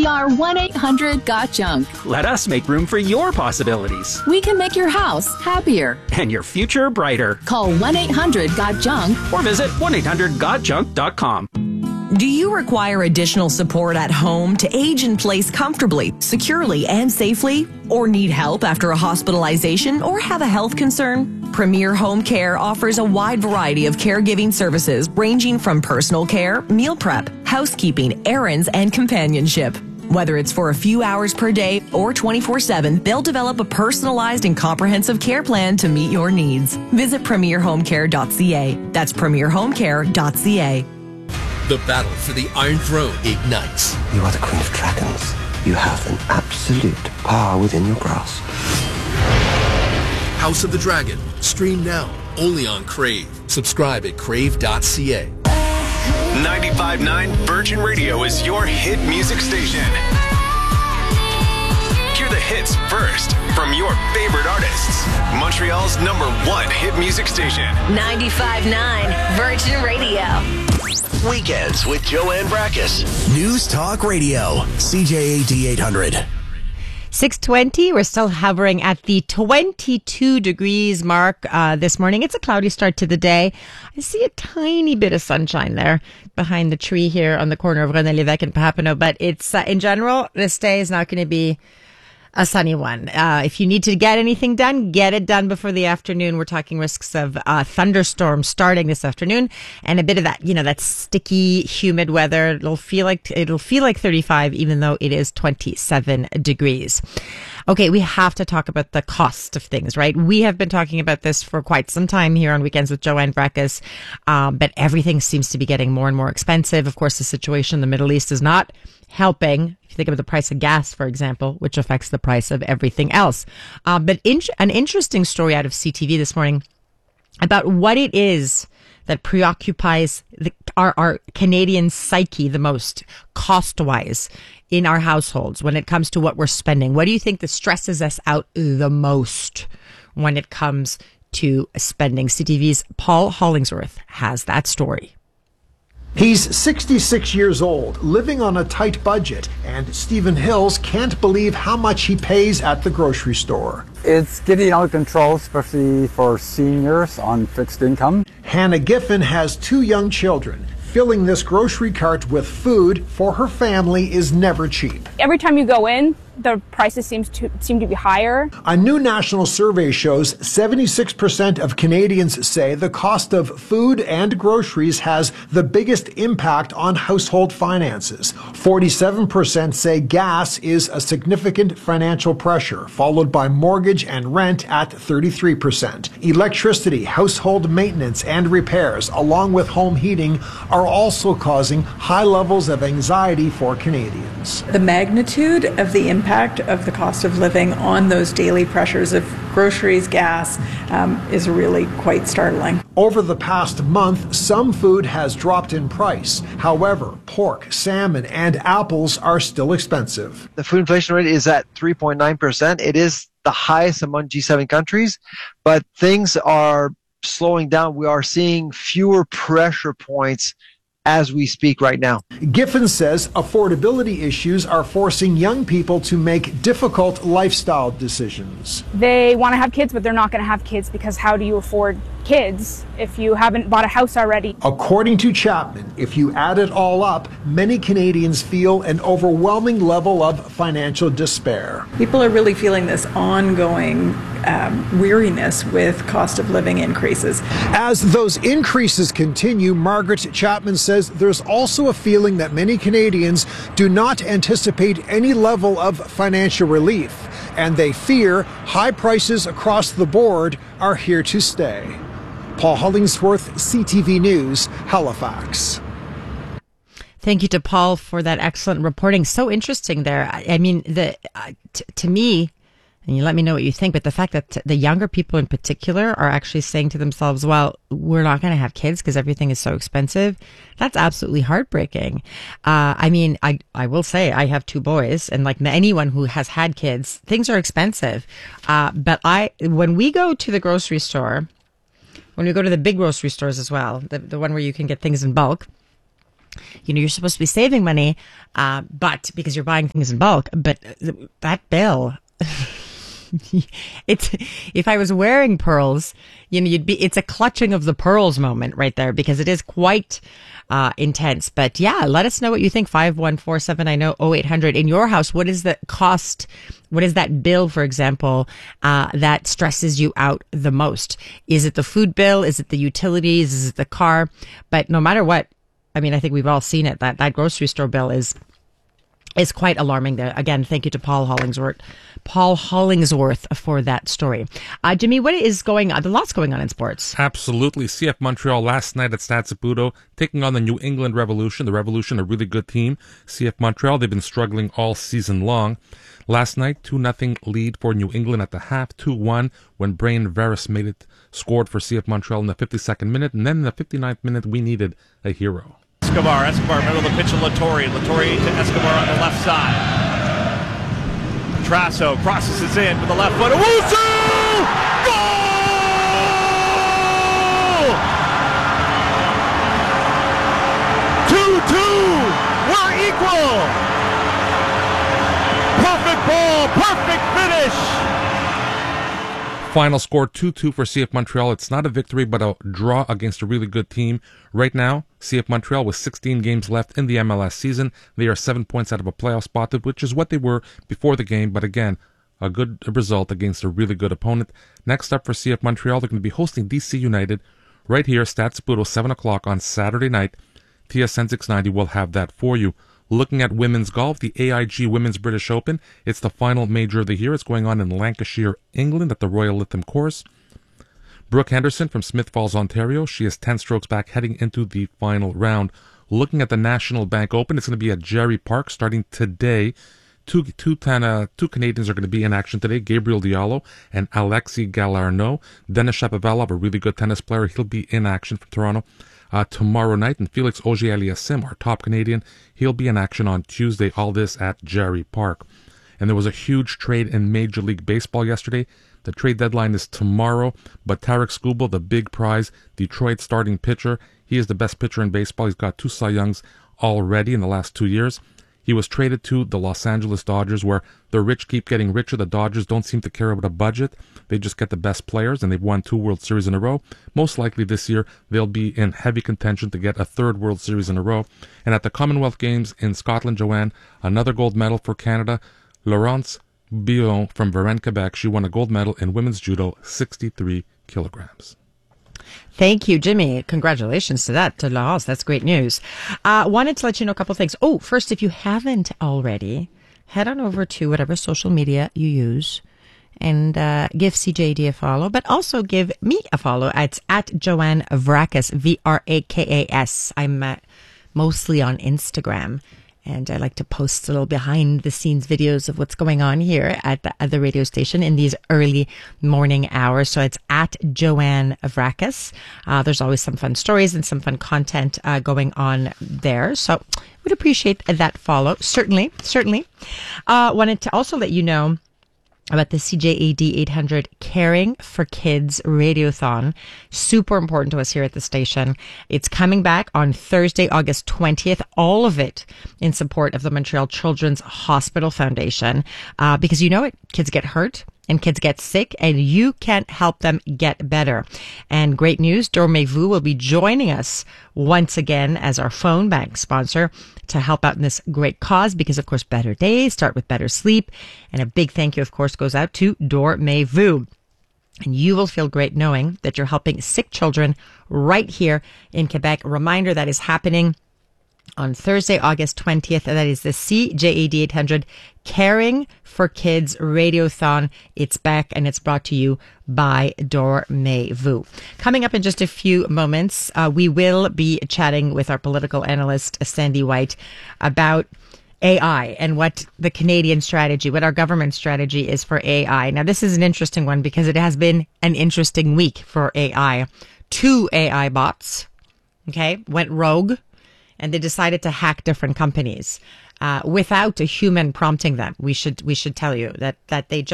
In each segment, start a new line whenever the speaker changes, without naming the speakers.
We are 1-800-GOT-JUNK.
Let us make room for your possibilities.
We can make your house happier.
And your future brighter.
Call 1-800-GOT-JUNK.
Or visit 1-800-GOT-JUNK.com.
Do you require additional support at home to age in place comfortably, securely, and safely? Or need help after a hospitalization or have a health concern? Premier Home Care offers a wide variety of caregiving services ranging from personal care, meal prep, housekeeping, errands, and companionship. Whether it's for a few hours per day or 24/7, they'll develop a personalized and comprehensive care plan to meet your needs. Visit premierhomecare.ca. That's premierhomecare.ca.
The battle for the Iron Throne ignites.
You are the Queen of Dragons. You have an absolute power within your grasp.
House of the Dragon. Stream now. Only on Crave. Subscribe at crave.ca.
95.9 Virgin Radio is your hit music station. Hear the hits first from your favorite artists. Montreal's #1 hit music station.
95.9 Virgin Radio.
Weekends with Joanne Brakkus.
News Talk Radio. CJAD 800.
6:20. We're still hovering at the 22 degrees mark this morning. It's a cloudy start to the day. I see a tiny bit of sunshine there behind the tree here on the corner of René Lévesque and Papineau. But it's in general, this day is not going to be a sunny one. If you need to get anything done, get it done before the afternoon. We're talking risks of thunderstorms starting this afternoon and a bit of that, that sticky, humid weather. It'll feel like 35, even though it is 27 degrees. Okay, we have to talk about the cost of things, right? We have been talking about this for quite some time here on Weekends with Joanne Brakkus, but everything seems to be getting more and more expensive. Of course, the situation in the Middle East is not helping. If you think about the price of gas, for example, which affects the price of everything else. But an interesting story out of CTV this morning about what it is that preoccupies our Canadian psyche the most, cost-wise, in our households when it comes to what we're spending. What do you think that stresses us out the most when it comes to spending? CTV's Paul Hollingsworth has that story.
He's 66 years old, living on a tight budget, and Stephen Hills can't believe how much he pays at the grocery store.
It's getting out of control, especially for seniors on fixed income.
Hannah Giffen has 2 young children. Filling this grocery cart with food for her family is never cheap.
Every time you go in, the prices seem to be higher.
A new national survey shows 76% of Canadians say the cost of food and groceries has the biggest impact on household finances. 47% say gas is a significant financial pressure, followed by mortgage and rent at 33%. Electricity, household maintenance, and repairs, along with home heating, are also causing high levels of anxiety for Canadians.
The magnitude of the impact of the cost of living on those daily pressures of groceries, gas, is really quite startling.
Over the past month, some food has dropped in price. However, pork, salmon, and apples are still expensive.
The food inflation rate is at 3.9%. It is the highest among G7 countries, but things are slowing down. We are seeing fewer pressure points as we speak right now.
Giffen says affordability issues are forcing young people to make difficult lifestyle decisions.
They want to have kids, but they're not going to have kids because how do you afford kids if you haven't bought a house already?
According to Chapman, if you add it all up, many Canadians feel an overwhelming level of financial despair.
People are really feeling this ongoing weariness with cost of living increases.
As those increases continue, Margaret Chapman says there's also a feeling that many Canadians do not anticipate any level of financial relief, and they fear high prices across the board are here to stay. Paul Hollingsworth, CTV News, Halifax.
Thank you to Paul for that excellent reporting. So interesting there. I mean, to me, and you let me know what you think, but the fact that the younger people in particular are actually saying to themselves, well, we're not going to have kids because everything is so expensive. That's absolutely heartbreaking. I mean, I will say I have 2 boys, and like anyone who has had kids, things are expensive. But when we go to the grocery store, when we go to the big grocery stores as well, the one where you can get things in bulk, you're supposed to be saving money, but because you're buying things in bulk, but that bill, if I was wearing pearls, it's a clutching of the pearls moment right there, because it is quite intense. But yeah, let us know what you think. 514-790-0800. In your house, what is the cost? What is that bill, for example, that stresses you out the most? Is it the food bill? Is it the utilities? Is it the car? But no matter what, I mean, I think we've all seen it. That grocery store bill is quite alarming there. Again, thank you to Paul Hollingsworth for that story. Jimmy, what is going on? There's lots going on in sports.
Absolutely. CF Montreal last night at Stade Saputo taking on the New England Revolution. The Revolution, a really good team. CF Montreal, they've been struggling all season long. Last night, 2-0 lead for New England at the half, 2-1 when Brain Veras scored for CF Montreal in the 52nd minute. And then in the 59th minute, we needed a hero.
Escobar, middle of the pitch to Latore. Latore to Escobar on the left side. Trasso crosses it in with the left foot. Owusu! Goal! 2-2! We're equal! Perfect ball, perfect finish!
Final score 2-2 for CF Montreal. It's not a victory, but a draw against a really good team. Right now, CF Montreal with 16 games left in the MLS season. They are 7 points out of a playoff spot, which is what they were before the game. But again, a good result against a really good opponent. Next up for CF Montreal, they're going to be hosting DC United right here, Stade Saputo, 7 o'clock on Saturday night. TSN 690 will have that for you. Looking at women's golf, the AIG Women's British Open. It's the final major of the year. It's going on in Lancashire, England at the Royal Lytham Course. Brooke Henderson from Smith Falls, Ontario. She is 10 strokes back heading into the final round. Looking at the National Bank Open, it's going to be at Jerry Park starting today. Two Canadians are going to be in action today, Gabriel Diallo and Alexis Galarneau. Denis Shapovalov, a really good tennis player, he'll be in action from Toronto tomorrow night. And Felix Auger-Aliassime, our top Canadian, he'll be in action on Tuesday. All this at Jerry Park. And there was a huge trade in Major League Baseball yesterday. The trade deadline is tomorrow, but Tarik Skubal, the big prize, Detroit starting pitcher, he is the best pitcher in baseball. He's got 2 Cy Youngs already in the last 2 years. He was traded to the Los Angeles Dodgers, where the rich keep getting richer. The Dodgers don't seem to care about a budget. They just get the best players, and they've won 2 World Series in a row. Most likely this year, they'll be in heavy contention to get a 3rd World Series in a row. And at the Commonwealth Games in Scotland, Joanne, another gold medal for Canada. Laurence Billon from Varennes, Quebec. She won a gold medal in women's judo, 63 kilograms.
Thank you, Jimmy. Congratulations to Laurence. That's great news. Wanted to let you know a couple things. Oh, first, if you haven't already, head on over to whatever social media you use and give CJD a follow, but also give me a follow. It's at Joanne Vrakas, Vrakas. I'm mostly on Instagram. And I like to post little behind-the-scenes videos of what's going on here at the radio station in these early morning hours. So it's at Joanne Vrakas. There's always some fun stories and some fun content going on there. So would appreciate that follow. Certainly. Wanted to also let you know about the CJAD 800 Caring for Kids Radiothon. Super important to us here at the station. It's coming back on Thursday, August 20th. All of it in support of the Montreal Children's Hospital Foundation. Because you know it, kids get hurt and kids get sick, and you can help them get better. And great news, Dormez-vous will be joining us once again as our phone bank sponsor to help out in this great cause, because, of course, better days start with better sleep. And a big thank you, of course, goes out to Dormez-vous. And you will feel great knowing that you're helping sick children right here in Quebec. A reminder that is happening on Thursday, August 20th. That is the CJAD 800 Caring for Kids Radiothon. It's back, and it's brought to you by Dormez-vous. Coming up in just a few moments, we will be chatting with our political analyst, Sandy White, about AI and what the Canadian strategy, what our government strategy is for AI. Now, this is an interesting one because it has been an interesting week for AI. 2 AI bots, went rogue, and they decided to hack different companies without a human prompting them. We should tell you that they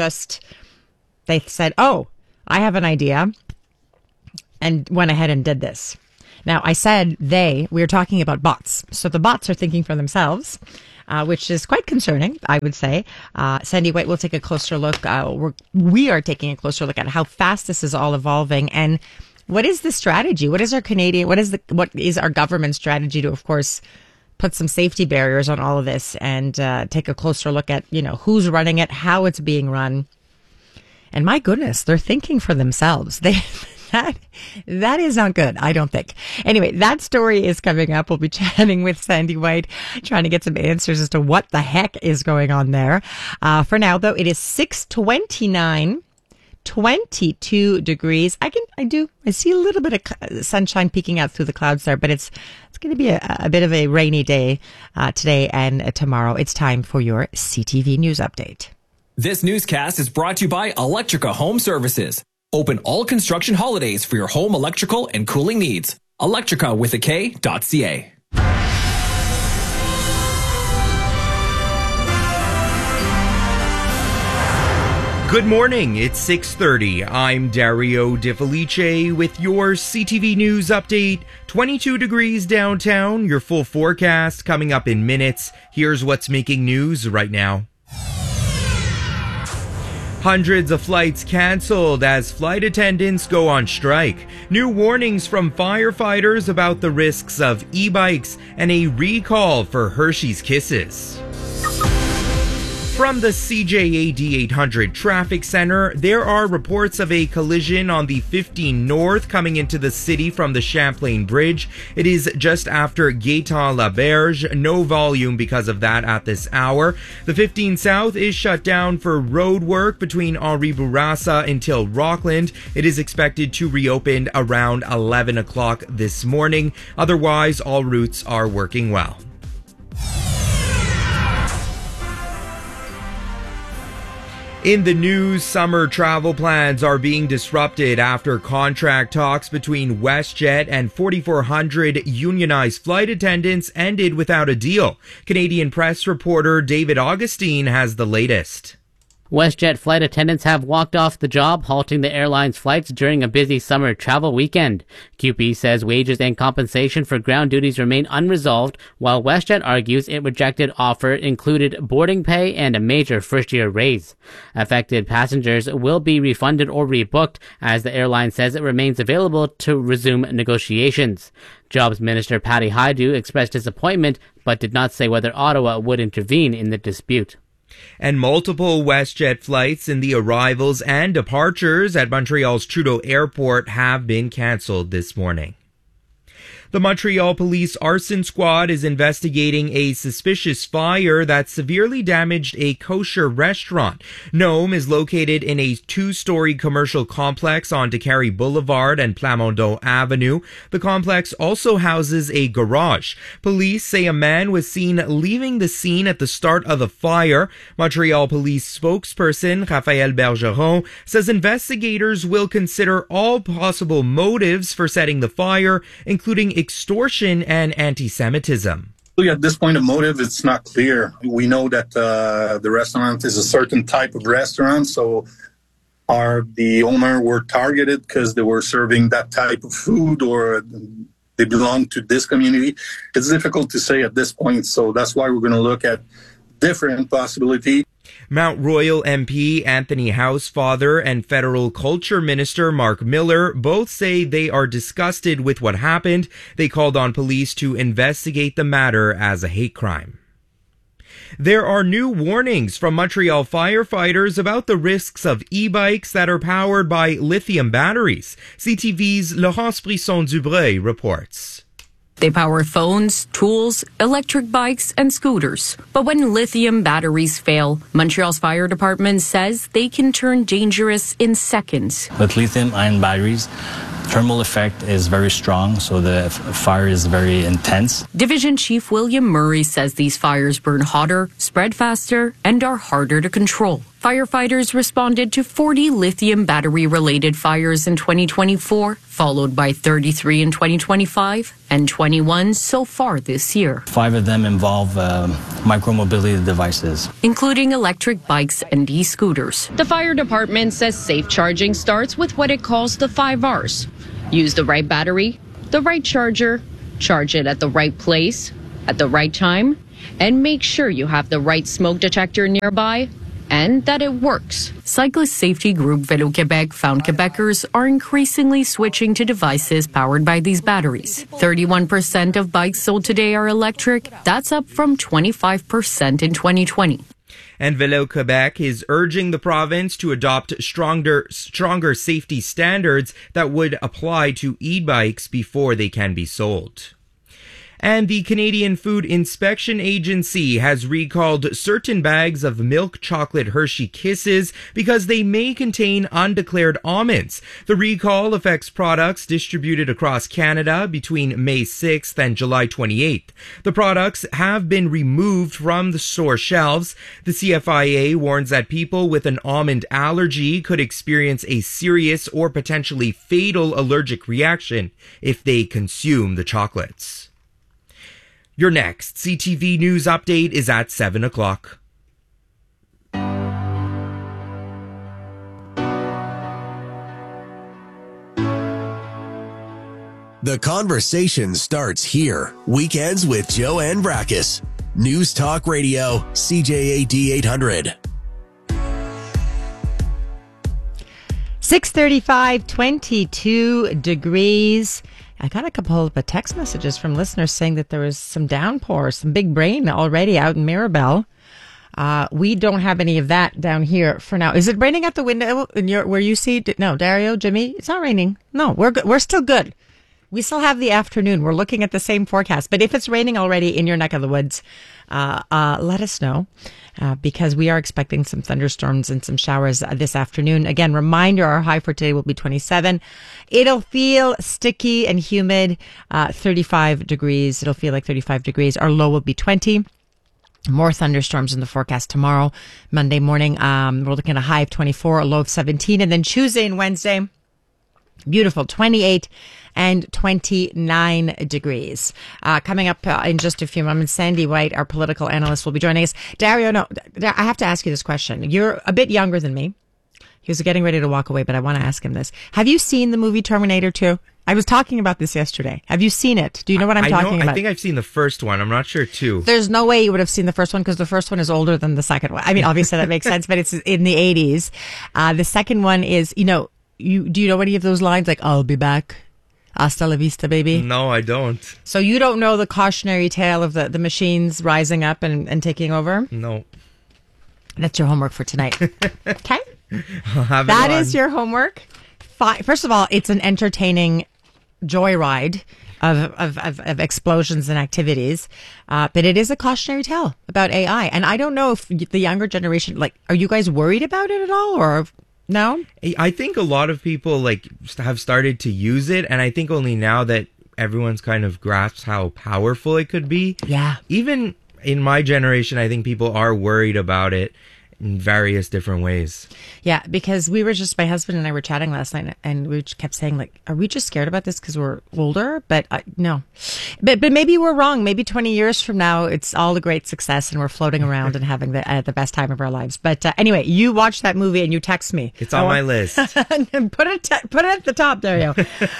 said, "Oh, I have an idea," and went ahead and did this. Now, I said we were talking about bots. So the bots are thinking for themselves, which is quite concerning, I would say. Sandy White will take a closer look. We are taking a closer look at how fast this is all evolving and what is the strategy? What is our government strategy to, of course, put some safety barriers on all of this and take a closer look at, who's running it, how it's being run. And my goodness, they're thinking for themselves. That is not good, I don't think. Anyway, that story is coming up. We'll be chatting with Sandy White, trying to get some answers as to what the heck is going on there. For now, though, it is 6:29. 22 degrees. I see a little bit of sunshine peeking out through the clouds there, but it's going to be a bit of a rainy day today and tomorrow. It's time for your CTV News Update.
This newscast is brought to you by Electrica Home Services. Open all construction holidays for your home electrical and cooling needs. Electrica with a K.ca.
Good morning, it's 6:30. I'm Dario De Felice with your CTV News Update. 22 degrees downtown, your full forecast coming up in minutes. Here's what's making news right now. Hundreds of flights canceled as flight attendants go on strike. New warnings from firefighters about the risks of e-bikes and a recall for Hershey's Kisses. From the CJAD 800 Traffic Center, there are reports of a collision on the 15 North coming into the city from the Champlain Bridge. It is just after Gaétan-Laberge. No volume because of that at this hour. The 15 South is shut down for road work between Henri Bourassa until Rockland. It is expected to reopen around 11 o'clock this morning. Otherwise, all routes are working well. In the news, summer travel plans are being disrupted after contract talks between WestJet and 4,400 unionized flight attendants ended without a deal. Canadian Press reporter David Augustine has the latest.
WestJet flight attendants have walked off the job, halting the airline's flights during a busy summer travel weekend. CUPE says wages and compensation for ground duties remain unresolved, while WestJet argues it rejected offer included boarding pay and a major first-year raise. Affected passengers will be refunded or rebooked, as the airline says it remains available to resume negotiations. Jobs Minister Patty Hajdu expressed disappointment, but did not say whether Ottawa would intervene in the dispute.
And multiple WestJet flights in the arrivals and departures at Montreal's Trudeau Airport have been canceled this morning. The Montreal Police Arson Squad is investigating a suspicious fire that severely damaged a kosher restaurant. Nome is located in a two-story commercial complex on Décarie Boulevard and Plamondon Avenue. The complex also houses a garage. Police say a man was seen leaving the scene at the start of the fire. Montreal Police spokesperson Raphaël Bergeron says investigators will consider all possible motives for setting the fire, including extortion and anti-Semitism.
At this point, the motive, it's not clear. We know that the restaurant is a certain type of restaurant, so the owner were targeted because they were serving that type of food or they belong to this community. It's difficult to say at this point, so that's why we're going to look at different possibilities.
Mount Royal MP Anthony Housefather and Federal Culture Minister Mark Miller both say they are disgusted with what happened. They called on police to investigate the matter as a hate crime. There are new warnings from Montreal firefighters about the risks of e-bikes that are powered by lithium batteries. CTV's Laurence Brisson-Dubreuil reports.
They power phones, tools, electric bikes, and scooters. But when lithium batteries fail, Montreal's fire department says they can turn dangerous in seconds.
With lithium-ion batteries, thermal effect is very strong, so the fire is very intense.
Division Chief William Murray says these fires burn hotter, spread faster, and are harder to control. Firefighters responded to 40 lithium battery-related fires in 2024, followed by 33 in 2025 and 21 so far this year.
5 of them involve micromobility devices,
including electric bikes and e-scooters. The fire department says safe charging starts with what it calls the 5 R's. Use the right battery, the right charger, charge it at the right place, at the right time, and make sure you have the right smoke detector nearby and that it works. Cyclist safety group Vélo Québec found Quebecers are increasingly switching to devices powered by these batteries. 31% of bikes sold today are electric. That's up from 25% in 2020.
And Vélo Québec is urging the province to adopt stronger safety standards that would apply to e-bikes before they can be sold. And the Canadian Food Inspection Agency has recalled certain bags of milk chocolate Hershey Kisses because they may contain undeclared almonds. The recall affects products distributed across Canada between May 6th and July 28th. The products have been removed from the store shelves. The CFIA warns that people with an almond allergy could experience a serious or potentially fatal allergic reaction if they consume the chocolates. Your next CTV News update is at 7 o'clock.
The conversation starts here. Weekends with Joanne Brakis. News Talk Radio, CJAD 800.
6:35, 22 degrees. I got a couple of text messages from listeners saying that there was some downpour, some big rain already out in Mirabel. We don't have any of that down here for now. Is it raining at the window in where you see? No, Dario, Jimmy, it's not raining. No, we're good. We're still good. We still have the afternoon. We're looking at the same forecast. But if it's raining already in your neck of the woods, let us know. Because we are expecting some thunderstorms and some showers this afternoon. Again, reminder, our high for today will be 27. It'll feel sticky and humid, 35 degrees. It'll feel like 35 degrees. Our low will be 20. More thunderstorms in the forecast tomorrow. Monday morning, we're looking at a high of 24, a low of 17. And then Tuesday and Wednesday, beautiful, 28 and 29 degrees. Coming up in just a few moments, Sandy White, our political analyst, will be joining us. Dario, no, I have to ask you this question. You're a bit younger than me. He was getting ready to walk away, but I want to ask him this. Have you seen the movie Terminator 2? I was talking about this yesterday. Have you seen it? Do you know what I'm talking about?
I think I've seen the first one. I'm not sure, too.
There's no way you would have seen the first one because the first one is older than the second one. I mean, obviously that makes sense, but it's in the 80s. The second one is, do you know any of those lines? Like, I'll be back. Hasta la vista, baby.
No, I don't.
So you don't know the cautionary tale of the machines rising up and taking over?
No.
That's your homework for tonight. Okay?
That
is your homework. First of all, it's an entertaining joyride of explosions and activities. But it is a cautionary tale about AI. And I don't know if the younger generation, are you guys worried about it at all? Or no?
I think a lot of people have started to use it. And I think only now that everyone's kind of grasped how powerful it could be.
Yeah.
Even in my generation, I think people are worried about it in various different ways.
Yeah, because my husband and I were chatting last night and we kept saying, are we just scared about this because we're older? But no. But maybe we're wrong. Maybe 20 years from now, it's all a great success and we're floating around and having the best time of our lives. But anyway, you watch that movie and you text me.
It's on my list.
Put it at the top, Dario.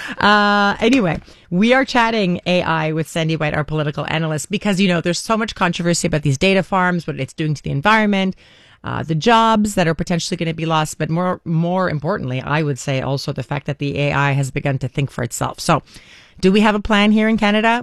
Anyway, we are chatting AI with Sandy White, our political analyst, because, there's so much controversy about these data farms, what it's doing to the environment, the jobs that are potentially going to be lost, but more importantly, I would say also the fact that the AI has begun to think for itself. So, do we have a plan here in Canada?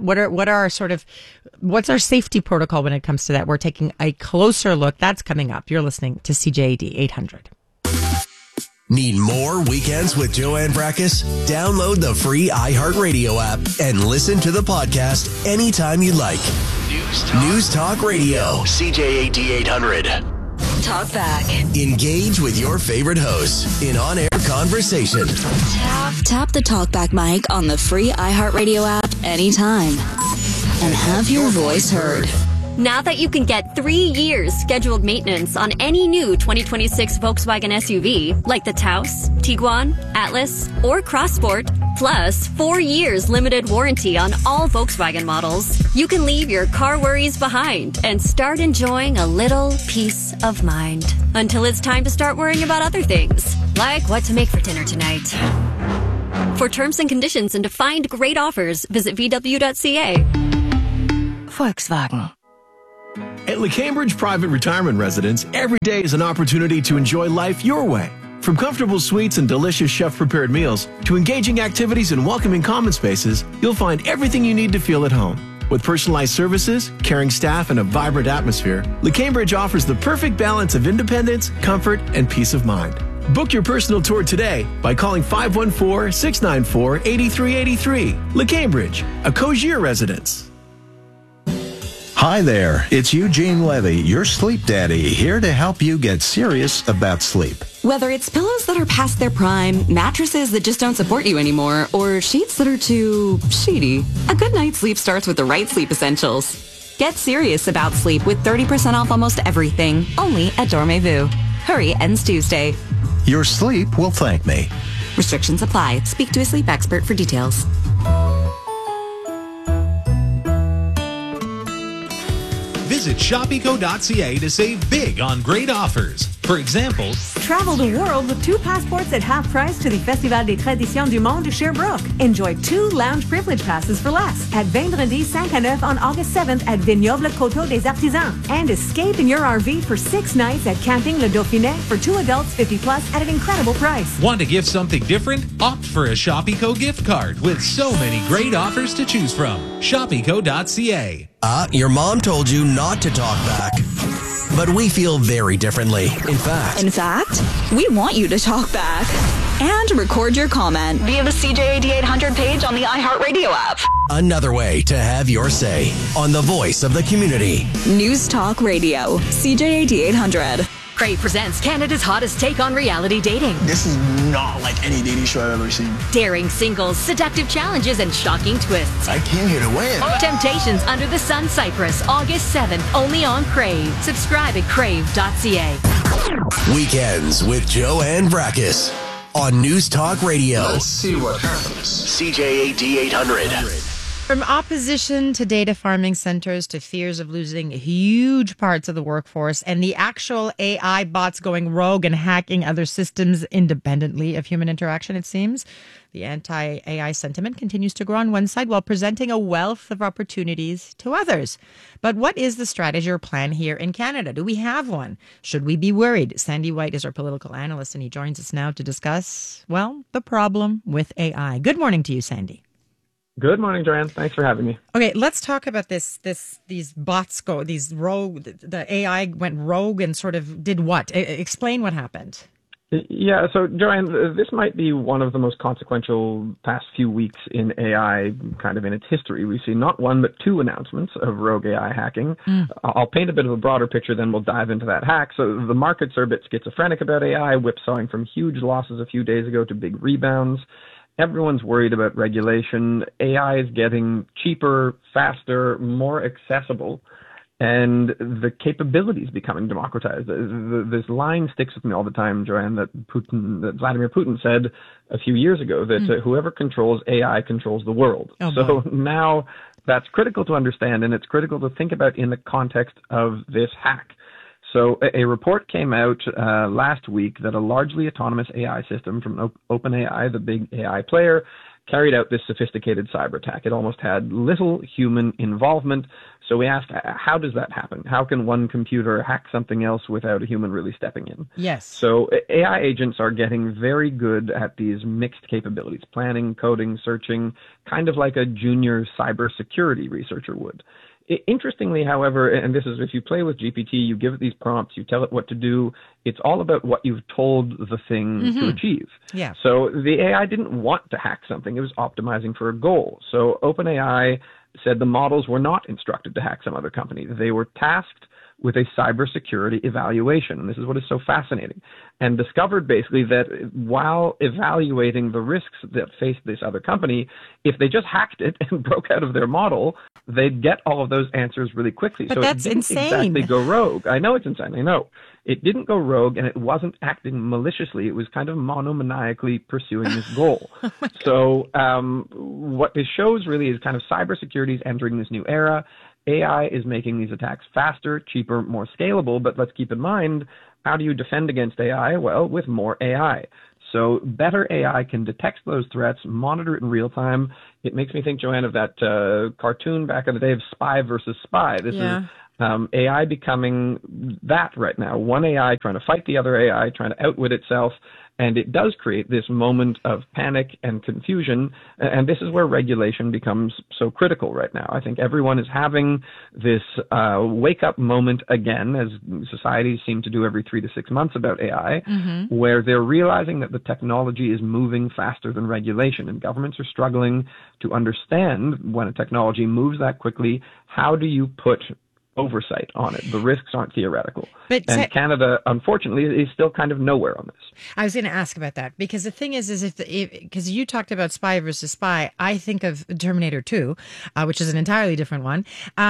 What's our safety protocol when it comes to that? We're taking a closer look. That's coming up. You're listening to CJAD 800.
Need more Weekends with Joanne Brakis? Download the free iHeartRadio app and listen to the podcast anytime you like. News Talk Radio, CJAD 800.
Talk back.
Engage with your favorite hosts in on-air conversation.
Tap the talkback mic on the free iHeartRadio app anytime and have your voice heard.
Now that you can get 3 years scheduled maintenance on any new 2026 Volkswagen SUV, like the Taos, Tiguan, Atlas, or Crossport, plus 4 years limited warranty on all Volkswagen models, you can leave your car worries behind and start enjoying a little peace of mind. Until it's time to start worrying about other things, like what to make for dinner tonight. For terms and conditions and to find great offers, visit VW.ca.
Volkswagen.
At LeCambridge Private Retirement Residence, every day is an opportunity to enjoy life your way. From comfortable suites and delicious chef-prepared meals to engaging activities and welcoming common spaces, you'll find everything you need to feel at home. With personalized services, caring staff, and a vibrant atmosphere, LeCambridge offers the perfect balance of independence, comfort, and peace of mind. Book your personal tour today by calling 514-694-8383. LeCambridge, a Cogier residence.
Hi there, it's Eugene Levy, your sleep daddy, here to help you get serious about sleep.
Whether it's pillows that are past their prime, mattresses that just don't support you anymore, or sheets that are too sheety, a good night's sleep starts with the right sleep essentials. Get serious about sleep with 30% off almost everything, only at Dormez-vous. Hurry, ends Tuesday.
Your sleep will thank me.
Restrictions apply. Speak to a sleep expert for details.
Visit shopeco.ca to save big on great offers. For example,
travel the world with 2 passports at half price to the Festival des Traditions du Monde Sherbrooke. Enjoy 2 lounge privilege passes for less at Vendredi 5 à 9 on August 7th at Vignoble Coteau des Artisans. And escape in your RV for 6 nights at Camping Le Dauphinet for 2 adults 50 plus at an incredible price.
Want to gift something different? Opt for a Shopeco gift card with so many great offers to choose from. Shopeco.ca.
Your mom told you not to talk back. But we feel very differently. In fact,
we want you to talk back and record your comment via the CJAD 800 page on the iHeartRadio app.
Another way to have your say on the voice of the community.
News Talk Radio, CJAD 800.
Crave presents Canada's hottest take on reality dating.
This is not like any dating show I've ever seen.
Daring singles, seductive challenges, and shocking twists.
I came here to win.
Temptations Under the Sun Cyprus, August 7th, only on Crave. Subscribe at crave.ca.
Weekends with Joanne Brakis on News Talk Radio.
Let's see what happens.
CJAD 800.
From opposition to data farming centers to fears of losing huge parts of the workforce and the actual AI bots going rogue and hacking other systems independently of human interaction, it seems, the anti-AI sentiment continues to grow on one side while presenting a wealth of opportunities to others. But what is the strategy or plan here in Canada? Do we have one? Should we be worried? Sandy White is our political analyst, and he joins us now to discuss, well, the problem with AI. Good morning to you, Sandy.
Good morning, Joanne. Thanks for having me.
Okay, let's talk about these bots these rogue, the AI went rogue and sort of did what? Explain what happened.
Yeah, so Joanne, this might be one of the most consequential past few weeks in AI kind of in its history. We've seen not one, but 2 announcements of rogue AI hacking. I'll paint a bit of a broader picture, then we'll dive into that hack. So the markets are a bit schizophrenic about AI, whipsawing from huge losses a few days ago to big rebounds. Everyone's worried about regulation. AI is getting cheaper, faster, more accessible, and the capabilities becoming democratized. This line sticks with me all the time, Joanne, that Vladimir Putin said a few years ago that whoever controls AI controls the world. So now that's critical to understand, and it's critical to think about in the context of this hack. So a report came out last week that a largely autonomous AI system from OpenAI, the big AI player, carried out this sophisticated cyber attack. It almost had little human involvement. So we asked, how does that happen? How can one computer hack something else without a human really stepping in?
Yes.
So AI agents are getting very good at these mixed capabilities, planning, coding, searching, kind of like a junior cybersecurity researcher would. Interestingly, however, and this is if you play with GPT, you give it these prompts, you tell it what to do. It's all about what you've told the thing to achieve.
Yeah.
So the AI didn't want to hack something. It was optimizing for a goal. So OpenAI said the models were not instructed to hack some other company. They were tasked with a cybersecurity evaluation. And this is what is so fascinating. And discovered basically that while evaluating the risks that faced this other company, if they just hacked it and broke out of their model, they'd get all of those answers really quickly.
But
so
that's
it didn't
insane.
exactly go rogue. I know it's insane. I know. It didn't go rogue, and it wasn't acting maliciously. It was kind of monomaniacally pursuing this goal. So what this shows really is kind of cybersecurity is entering this new era. AI is making these attacks faster, cheaper, more scalable, but let's keep in mind, how do you defend against AI? Well, with more AI. So better AI can detect those threats, monitor it in real time. It makes me think, Joanne, of that cartoon back in the day of Spy versus Spy. This is AI becoming that right now. One AI trying to fight the other AI, trying to outwit itself. And it does create this moment of panic and confusion. And this is where regulation becomes so critical right now. I think everyone is having this wake-up moment again, as societies seem to do every 3 to 6 months about AI, where they're realizing that the technology is moving faster than regulation. And governments are struggling to understand when a technology moves that quickly, how do you put oversight on it? The risks aren't theoretical. And Canada, unfortunately, is still kind of nowhere on this.
I was going to ask about that because the thing is because you talked about Spy versus Spy, I think of Terminator 2, which is an entirely different one.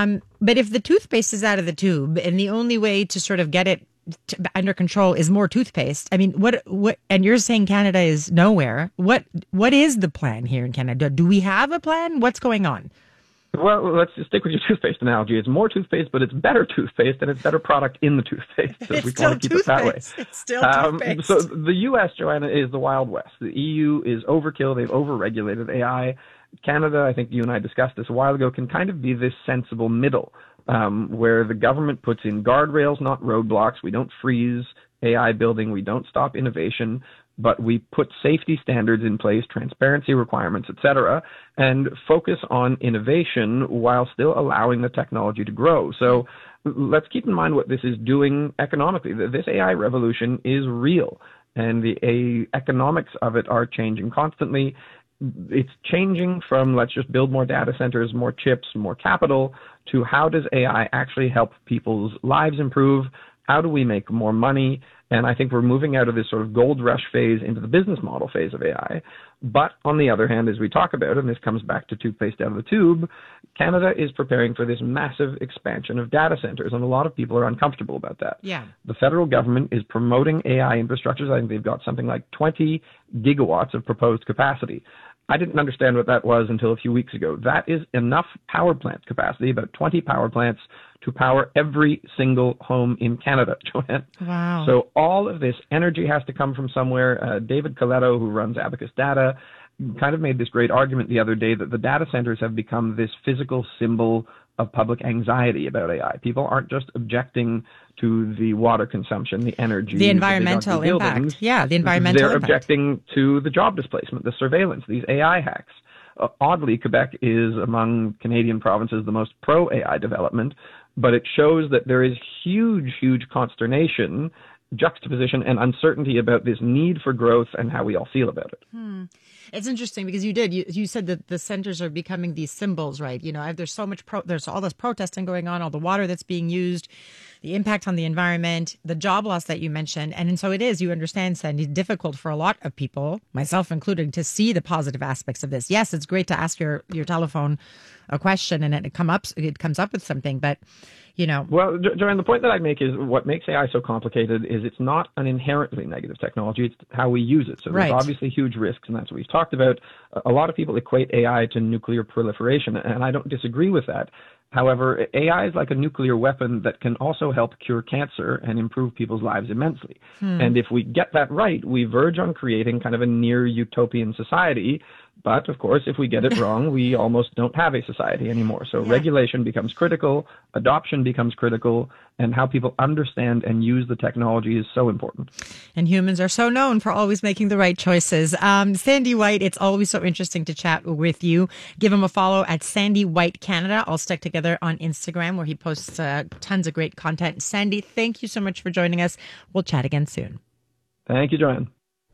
But if the toothpaste is out of the tube and the only way to sort of get it under control is more toothpaste, I mean, what? And you're saying Canada is nowhere. What is the plan here in Canada? Do we have a plan? What's going on?
Well, let's just stick with your toothpaste analogy. It's more toothpaste, but it's better toothpaste, and it's better product in the toothpaste. So we want to keep it that way.
It's still toothpaste.
So the U.S., Joanna, is the Wild West. The EU is overkill. They've overregulated AI. Canada, I think you and I discussed this a while ago, can kind of be this sensible middle where the government puts in guardrails, not roadblocks. We don't freeze AI building. We don't stop innovation, but we put safety standards in place, transparency requirements, et cetera, and focus on innovation while still allowing the technology to grow. So let's keep in mind what this is doing economically. This AI revolution is real, and the economics of it are changing constantly. It's changing from let's just build more data centers, more chips, more capital, to how does AI actually help people's lives improve? How do we make more money? And I think we're moving out of this sort of gold rush phase into the business model phase of AI. But on the other hand, as we talk about, and this comes back to toothpaste out of the tube, Canada is preparing for this massive expansion of data centers, and a lot of people are uncomfortable about that.
Yeah.
The federal government is promoting AI infrastructures. I think they've got something like 20 gigawatts of proposed capacity. I didn't understand what that was until a few weeks ago. That is enough power plant capacity, about 20 power plants, to power every single home in Canada, Joanne.
Wow.
So all of this energy has to come from somewhere. David Coletto, who runs Abacus Data, kind of made this great argument the other day that the data centers have become this physical symbol of public anxiety about AI. People aren't just objecting to the water consumption, the energy,
the environmental impact. Yeah, the environmental
impact.
They're
objecting to the job displacement, the surveillance, these AI hacks. Oddly, Quebec is among Canadian provinces the most pro-AI development, but it shows that there is huge, huge consternation, juxtaposition, and uncertainty about this need for growth and how we all feel about it.
It's interesting because you said that the centers are becoming these symbols, right? You know, there's so much there's all this protesting going on, all the water that's being used, the impact on the environment, the job loss that you mentioned. And so it is, you understand, Sandy, difficult for a lot of people, myself included, to see the positive aspects of this. Yes, it's great to ask your telephone a question and it comes up with something, but you know.
Well, Joanne, the point that I make is what makes AI so complicated is it's not an inherently negative technology. It's how we use it. So there's obviously huge risks, and that's what we've talked about. A lot of people equate AI to nuclear proliferation, and I don't disagree with that. However, AI is like a nuclear weapon that can also help cure cancer and improve people's lives immensely. And if we get that right, we verge on creating kind of a near utopian society. But, of course, if we get it wrong, we almost don't have a society anymore. So regulation becomes critical, adoption becomes critical, and how people understand and use the technology is so important.
And humans are so known for always making the right choices. Sandy White, it's always so interesting to chat with you. Give him a follow at Sandy White Canada. All stuck together on Instagram where he posts tons of great content. Sandy, thank you so much for joining us. We'll chat again soon.
Thank you, Joanne.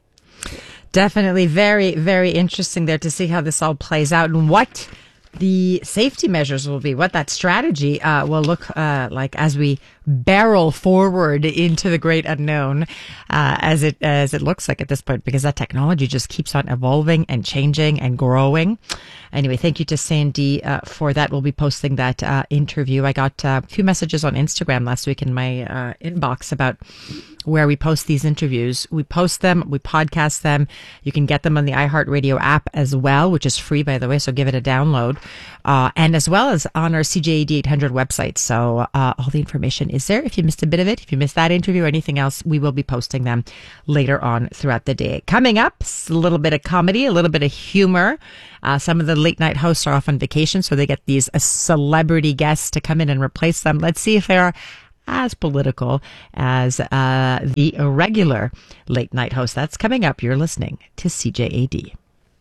Definitely very, very interesting there to see how this all plays out and what the safety measures will be, what that strategy will look like as we barrel forward into the great unknown, as it looks like at this point, because that technology just keeps on evolving and changing and growing. Anyway, thank you to Sandy for that. We'll be posting that interview. I got a few messages on Instagram last week in my inbox about where we post these interviews. We post them, we podcast them. You can get them on the iHeartRadio app as well, which is free, by the way, so give it a download. And as well as on our CJAD 800 website. So all the information is there. If you missed a bit of it, if you missed that interview or anything else, we will be posting them later on throughout the day. Coming up, a little bit of comedy, a little bit of humor. Some of the late night hosts are off on vacation, so they get these celebrity guests to come in and replace them. Let's see if they are as political as the regular late night host. That's coming up. You're listening to CJAD.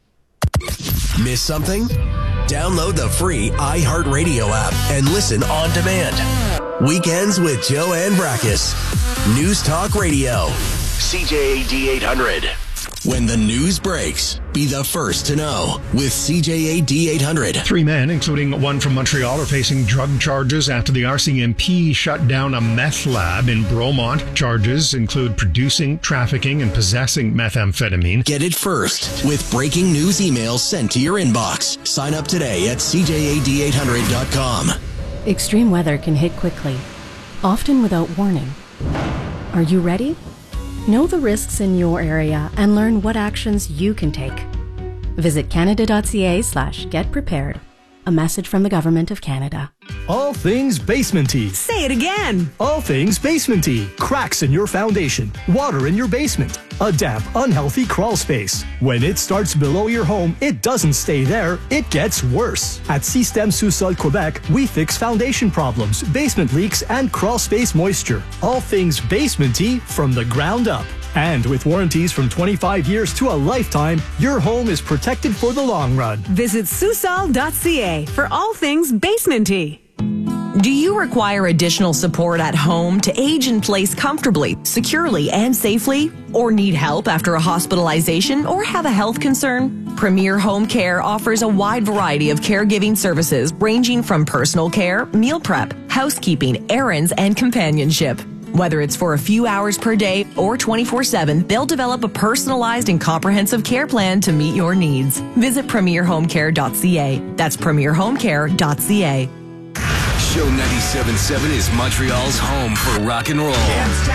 Miss something? Download the free iHeartRadio app and listen on demand. Weekends with Joanne Brakis. News Talk Radio. CJAD 800. When the news breaks, be the first to know with CJAD 800.
3 men, including one from Montreal, are facing drug charges after the RCMP shut down a meth lab in Bromont. Charges include producing, trafficking, and possessing methamphetamine.
Get it first with breaking news emails sent to your inbox. Sign up today at CJAD800.com.
Extreme weather can hit quickly, often without warning. Are you ready? Know the risks in your area and learn what actions you can take. Visit canada.ca/getprepared. A message from the Government of Canada.
All things basementy.
Say it again.
All things basementy. Cracks in your foundation. Water in your basement. A damp, unhealthy crawl space. When it starts below your home, it doesn't stay there. It gets worse. At Système Sous-Sol Quebec, we fix foundation problems, basement leaks, and crawl space moisture. All things basementy from the ground up. And with warranties from 25 years to a lifetime, your home is protected for the long run.
Visit Susol.ca for all things basementy.
Do you require additional support at home to age in place comfortably, securely, and safely? Or need help after a hospitalization or have a health concern? Premier Home Care offers a wide variety of caregiving services ranging from personal care, meal prep, housekeeping, errands, and companionship. Whether it's for a few hours per day or 24/7, they'll develop a personalized and comprehensive care plan to meet your needs. Visit premierhomecare.ca. That's premierhomecare.ca.
Show 97.7 is Montreal's home for rock and roll.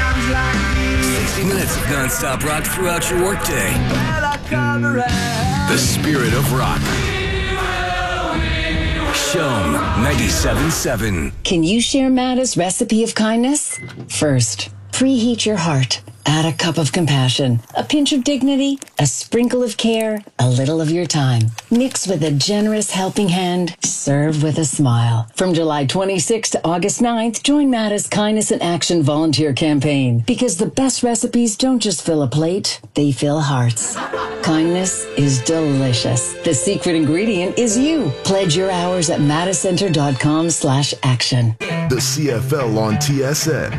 60 minutes of non-stop rock throughout your workday. The spirit of rock. Show 97.7.
Can you share Mada's recipe of kindness? First, preheat your heart. Add a cup of compassion, a pinch of dignity, a sprinkle of care, a little of your time. Mix with a generous helping hand. Serve with a smile. From July 26th to August 9th, join Mada's Kindness in Action volunteer campaign. Because the best recipes don't just fill a plate, they fill hearts. Kindness is delicious. The secret ingredient is you. Pledge your hours at madacenter.com/action.
The CFL on TSN.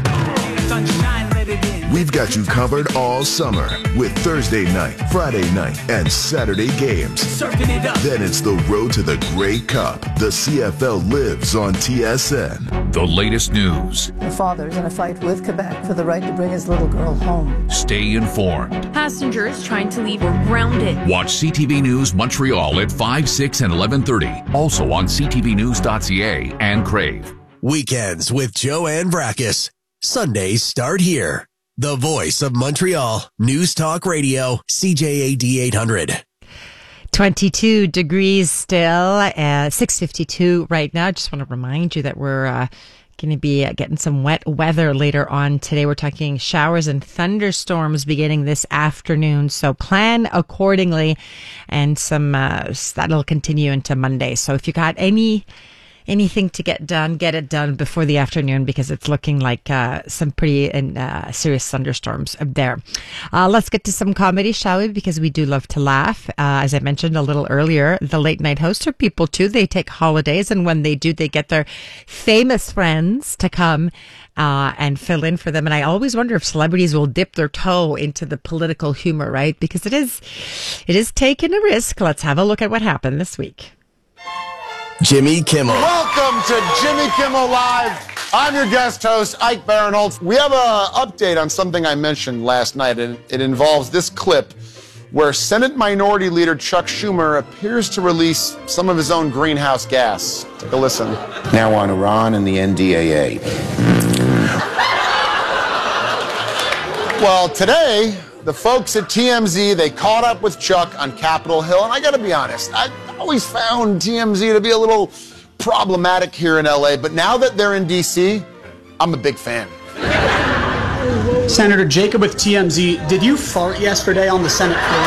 We've got you covered all summer with Thursday night, Friday night, and Saturday games. Then it's the road to the Grey Cup. The CFL lives on TSN.
The latest news.
The father's in a fight with Quebec for the right to bring his little girl home.
Stay informed.
Passengers trying to leave were grounded.
Watch CTV News Montreal at 5, 6, and 11:30. Also on ctvnews.ca and Crave.
Weekends with Joanne Brakis. Sundays start here. The voice of Montreal. News Talk Radio. CJAD 800.
22 degrees still, 6:52 right now. Just want to remind you that we're going to be getting some wet weather later on today. We're talking showers and thunderstorms beginning this afternoon. So plan accordingly, and some that'll continue into Monday. So if you got anything to get done, get it done before the afternoon, because it's looking like some pretty serious thunderstorms up there. Let's get to some comedy, shall we? Because we do love to laugh. As I mentioned a little earlier, the late night hosts are people too. They take holidays, and when they do, they get their famous friends to come and fill in for them. And I always wonder if celebrities will dip their toe into the political humor, right? Because it is taking a risk. Let's have a look at what happened this week.
Jimmy Kimmel.
Welcome to Jimmy Kimmel Live. I'm your guest host, Ike Barinholtz. We have an update on something I mentioned last night, and it involves this clip where Senate Minority Leader Chuck Schumer appears to release some of his own greenhouse gas. Take a listen.
Now on Iran and the NDAA.
Well, today, the folks at TMZ, they caught up with Chuck on Capitol Hill, and I gotta be honest, I always found TMZ to be a little problematic here in LA, but now that they're in DC, I'm a big fan.
Senator Jacob with TMZ, did you fart yesterday on the Senate floor?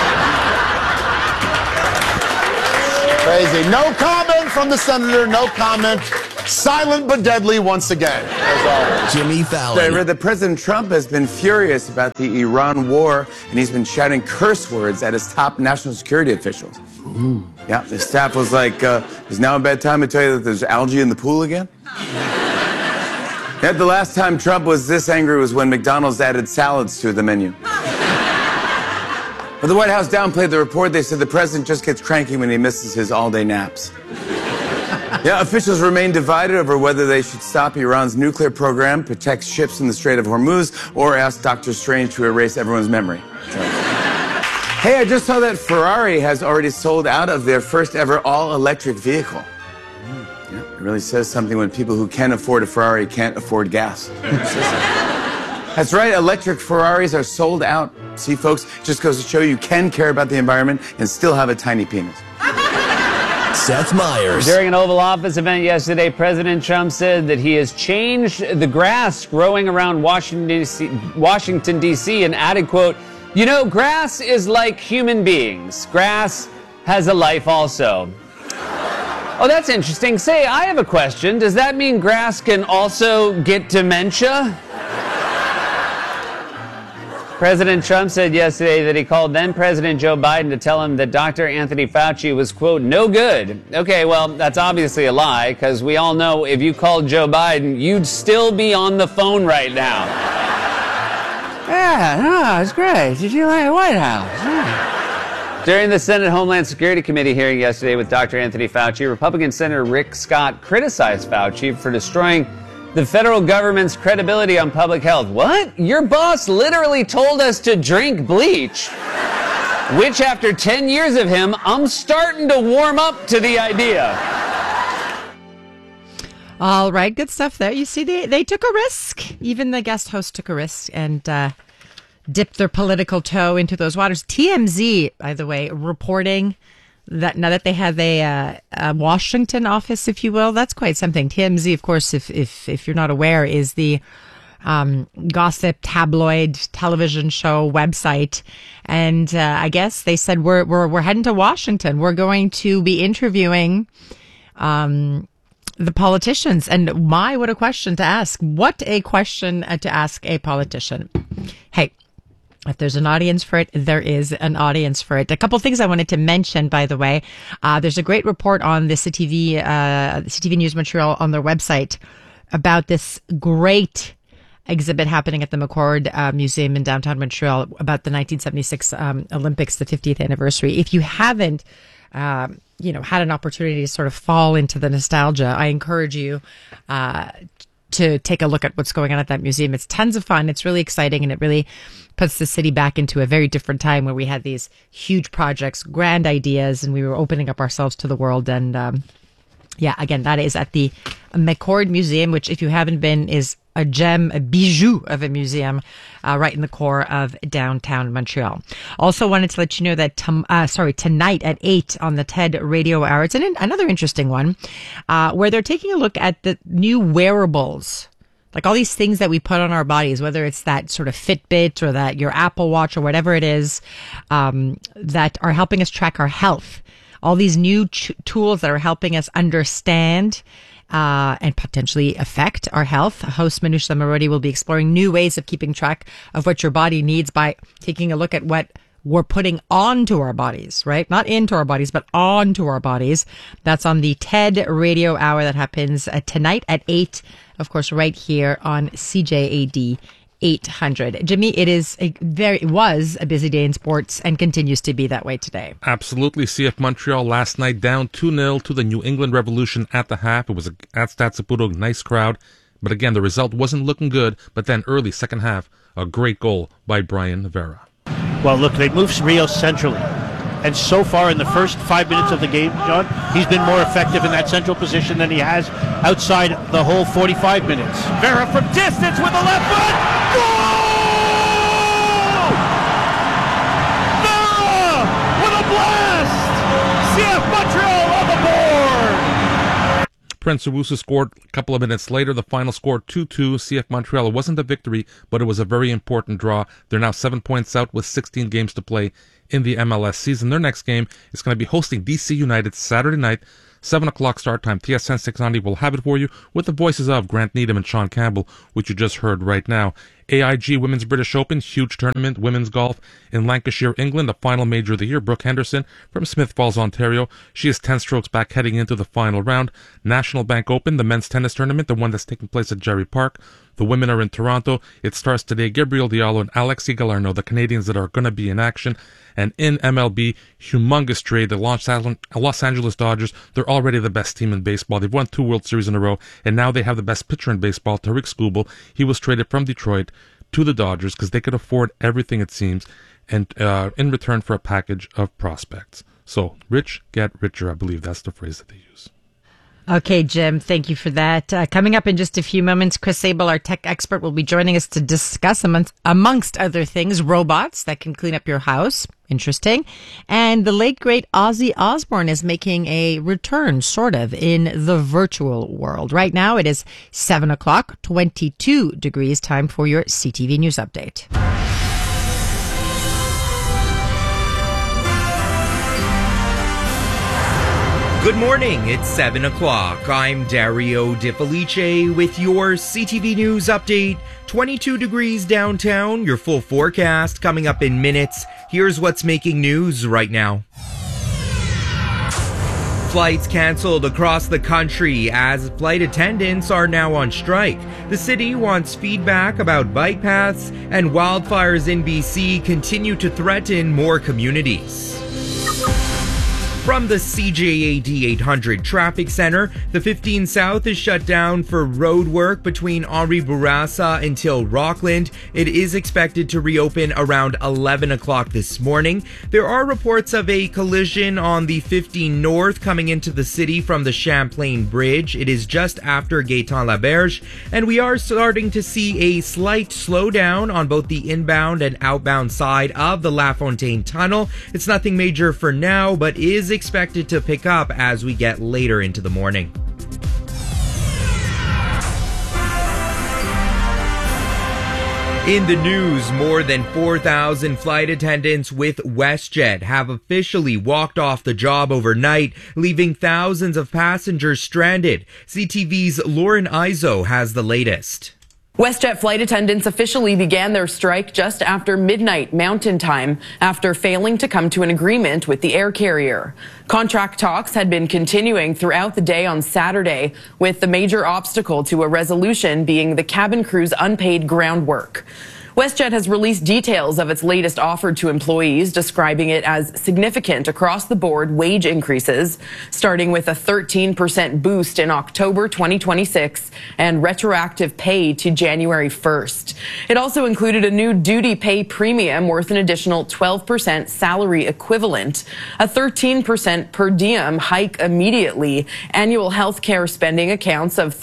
Crazy. No comment from the senator. No comment. Silent but deadly once again, as always.
Jimmy Fallon.
The President Trump has been furious about the Iran war, and he's been shouting curse words at his top national security officials.
Ooh.
Yeah, his staff was like, is now a bad time to tell you that there's algae in the pool again? Yeah, the last time Trump was this angry was when McDonald's added salads to the menu. But the White House downplayed the report. They said the president just gets cranky when he misses his all-day naps. Yeah, officials remain divided over whether they should stop Iran's nuclear program, protect ships in the Strait of Hormuz, or ask Dr. Strange to erase everyone's memory. Hey, I just saw that Ferrari has already sold out of their first ever all-electric vehicle. Yeah, it really says something when people who can afford a Ferrari can't afford gas. That's right, electric Ferraris are sold out. See, folks, just goes to show you can care about the environment and still have a tiny penis.
Seth Meyers.
During an Oval Office event yesterday, President Trump said that he has changed the grass growing around Washington, D.C. and added, quote, "You know, grass is like human beings. Grass has a life also." Oh, that's interesting. Say, I have a question. Does that mean grass can also get dementia? President Trump said yesterday that he called then-President Joe Biden to tell him that Dr. Anthony Fauci was, quote, no good. Okay, well, that's obviously a lie, because we all know if you called Joe Biden, you'd still be on the phone right now. Yeah, no, it's great. Did you like the White House? Yeah. During the Senate Homeland Security Committee hearing yesterday with Dr. Anthony Fauci, Republican Senator Rick Scott criticized Fauci for destroying the federal government's credibility on public health. What? Your boss literally told us to drink bleach. Which, after 10 years of him, I'm starting to warm up to the idea.
All right, good stuff there. You see, they took a risk. Even the guest host took a risk and dipped their political toe into those waters. TMZ, by the way, reporting that now that they have a Washington office, if you will, that's quite something. TMZ, of course, if you're not aware, is the gossip tabloid television show website, and I guess they said we're heading to Washington. We're going to be interviewing the politicians, and what a question to ask! What a question to ask a politician. Hey. If there's an audience for it, there is an audience for it. A couple of things I wanted to mention, by the way. There's a great report on the CTV News Montreal on their website about this great exhibit happening at the McCord Museum in downtown Montreal about the 1976 Olympics, the 50th anniversary. If you haven't, had an opportunity to sort of fall into the nostalgia, I encourage you to take a look at what's going on at that museum. It's tons of fun. It's really exciting, and it really puts the city back into a very different time where we had these huge projects, grand ideas, and we were opening up ourselves to the world. And again, that is at the McCord Museum, which, if you haven't been, is a gem, a bijou of a museum right in the core of downtown Montreal. Also wanted to let you know that tonight at 8 on the TED Radio Hour, it's another interesting one where they're taking a look at the new wearables, like all these things that we put on our bodies, whether it's that sort of Fitbit or that your Apple Watch or whatever it is, that are helping us track our health. All these new tools that are helping us understand and potentially affect our health. Host Manusha Marodi will be exploring new ways of keeping track of what your body needs by taking a look at what we're putting onto our bodies, right? Not into our bodies, but onto our bodies. That's on the TED Radio Hour that happens tonight at 8, of course, right here on CJAD 800. Jimmy, it was a busy day in sports and continues to be that way today.
Absolutely. CF Montreal last night down 2-0 to the New England Revolution at the half. It was at Stade Saputo, nice crowd. But again, the result wasn't looking good. But then early second half, a great goal by Brian Vera.
Well, look, they moved Rio centrally. And so far in the first 5 minutes of the game, John, he's been more effective in that central position than he has outside the whole 45 minutes. Vera from distance with the left foot. Goal! Vera with a blast! CF Montreal on the board!
Prince Owusu scored a couple of minutes later. The final score 2-2. CF Montreal. It wasn't a victory, but it was a very important draw. They're now 7 points out with 16 games to play in the MLS season. Their next game is going to be hosting DC United Saturday night, 7 o'clock start time. TSN 690 will have it for you with the voices of Grant Needham and Sean Campbell, which you just heard right now. AIG Women's British Open, huge tournament, women's golf in Lancashire, England, the final major of the year. Brooke Henderson from Smith Falls, Ontario. She is 10 strokes back heading into the final round. National Bank Open, the men's tennis tournament, the one that's taking place at Jerry Park. The women are in Toronto. It starts today. Gabriel Diallo and Alexi Galarno, the Canadians that are going to be in action. And in MLB, humongous trade. The Los Angeles Dodgers, they're already the best team in baseball. They've won 2 World Series in a row, and now they have the best pitcher in baseball, Tariq Skubal. He was traded from Detroit to the Dodgers because they could afford everything, it seems, and in return for a package of prospects. So, rich get richer, I believe that's the phrase that they use.
Okay, Jim, thank you for that. Coming up in just a few moments, Chris Sable, our tech expert, will be joining us to discuss, amongst other things, robots that can clean up your house. Interesting. And the late, great Ozzy Osbourne is making a return, sort of, in the virtual world. Right now, it is 7 o'clock, 22 degrees, time for your CTV News Update.
Good morning, it's 7 o'clock. I'm Dario Di Felice with your CTV News Update. 22 degrees downtown, your full forecast coming up in minutes. Here's what's making news right now. Flights canceled across the country as flight attendants are now on strike. The city wants feedback about bike paths, and wildfires in BC continue to threaten more communities. From the CJAD 800 Traffic Center, the 15 South is shut down for road work between Henri Bourassa until Rockland. It is expected to reopen around 11 o'clock this morning. There are reports of a collision on the 15 North coming into the city from the Champlain Bridge. It is just after Gaétan-Laberge, and we are starting to see a slight slowdown on both the inbound and outbound side of the La Fontaine Tunnel. It's nothing major for now, but is expected to pick up as we get later into the morning. In the news, more than 4,000 flight attendants with WestJet have officially walked off the job overnight, leaving thousands of passengers stranded. CTV's Lauren Izo has the latest.
WestJet flight attendants officially began their strike just after midnight Mountain Time after failing to come to an agreement with the air carrier. Contract talks had been continuing throughout the day on Saturday, with the major obstacle to a resolution being the cabin crew's unpaid ground work. WestJet has released details of its latest offer to employees, describing it as significant across-the-board wage increases, starting with a 13% boost in October 2026 and retroactive pay to January 1st. It also included a new duty pay premium worth an additional 12% salary equivalent, a 13% per diem hike immediately, annual health care spending accounts of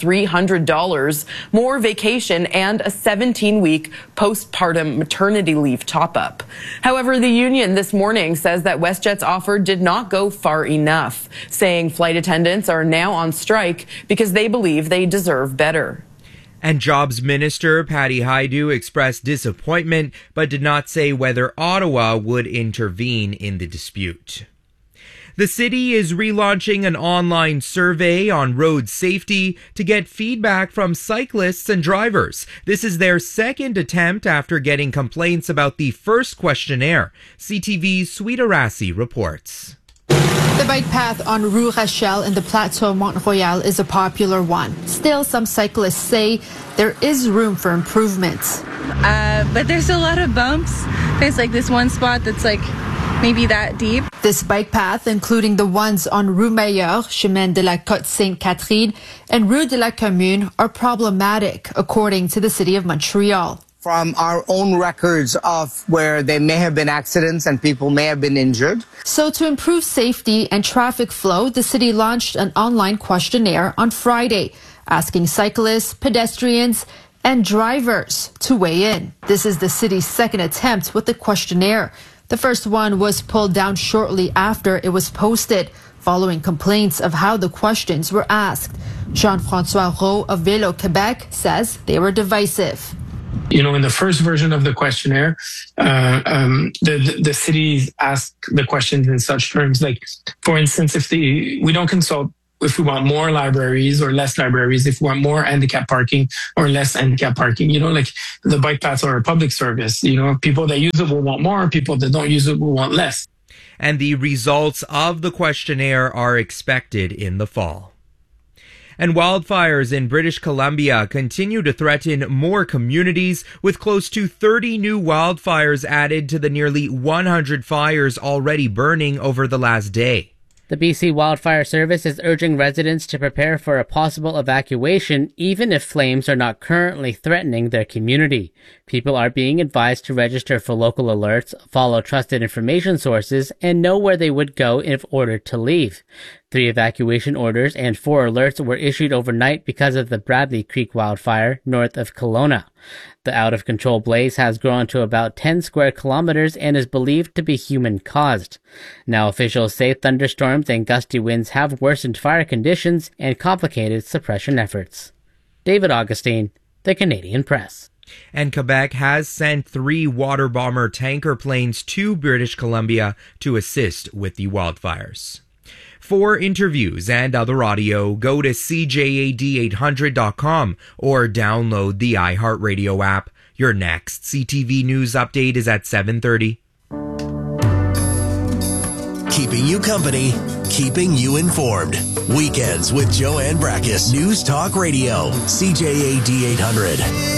$300, more vacation, and a 17-week postpartum maternity leave top-up. However, the union this morning says that WestJet's offer did not go far enough, saying flight attendants are now on strike because they believe they deserve better.
And Jobs Minister Patty Hajdu expressed disappointment, but did not say whether Ottawa would intervene in the dispute. The city is relaunching an online survey on road safety to get feedback from cyclists and drivers. This is their second attempt after getting complaints about the first questionnaire. CTV's Sweeta Rassi reports.
The bike path on Rue Rachel in the Plateau Mont-Royal is a popular one. Still, some cyclists say there is room for improvement.
But there's a lot of bumps. There's like this one spot that's like maybe that deep.
This bike path, including the ones on Rue Meilleure, Chemin de la Côte Sainte-Catherine, and Rue de la Commune, are problematic, according to the City of Montreal.
From our own records of where there may have been accidents and people may have been injured.
So to improve safety and traffic flow, the city launched an online questionnaire on Friday, asking cyclists, pedestrians, and drivers to weigh in. This is the city's second attempt with the questionnaire. The first one was pulled down shortly after it was posted. following complaints of how the questions were asked. Jean-François Roux of Vélo Québec says they were divisive.
You know, in the first version of the questionnaire, the cities ask the questions in such terms, like, for instance, we don't consult if we want more libraries or less libraries, if we want more handicap parking or less handicap parking, you know, like the bike paths are a public service. You know, people that use it will want more, people that don't use it will want less.
And the results of the questionnaire are expected in the fall. And wildfires in British Columbia continue to threaten more communities, with close to 30 new wildfires added to the nearly 100 fires already burning over the last day.
The BC Wildfire Service is urging residents to prepare for a possible evacuation, even if flames are not currently threatening their community. People are being advised to register for local alerts, follow trusted information sources, and know where they would go if ordered to leave. 3 evacuation orders and 4 alerts were issued overnight because of the Bradley Creek wildfire north of Kelowna. The out-of-control blaze has grown to about 10 square kilometers and is believed to be human-caused. Now officials say thunderstorms and gusty winds have worsened fire conditions and complicated suppression efforts. David Augustine, The Canadian Press.
And Quebec has sent 3 water bomber tanker planes to British Columbia to assist with the wildfires. For interviews and other audio, go to CJAD800.com or download the iHeartRadio app. Your next CTV News update is at 7:30.
Keeping you company, keeping you informed. Weekends with Joanne Brakis. News Talk Radio, CJAD 800.